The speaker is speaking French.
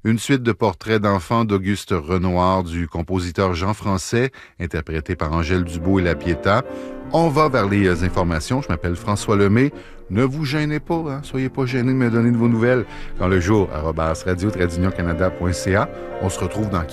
Une suite de portraits d'enfants d'Auguste Renoir du compositeur Jean Français, interprété par Angèle Dubois et La Pietà. On va vers les informations. Je m'appelle François Lemay. Ne vous gênez pas, hein? Soyez pas gênés de me donner de vos nouvelles. Quand le jour, @radio-canada.ca. On se retrouve dans